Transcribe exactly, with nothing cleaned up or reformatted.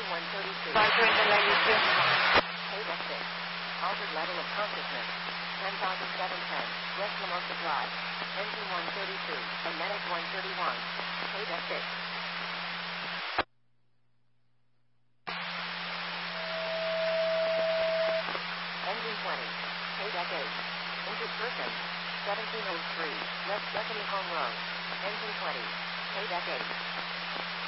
one thirty-two. Roger, and then I use you. Paydeck six. Altered level of consciousness. ten thousand seven hundred ten. West Lamosa Drive. Engine one thirty-two. And Medic one thirty-one. Paydeck six. Engine twenty. Paydeck eight. Injured person. seventeen oh three. West Bethany Home Road. Engine twenty. Paydeck eight.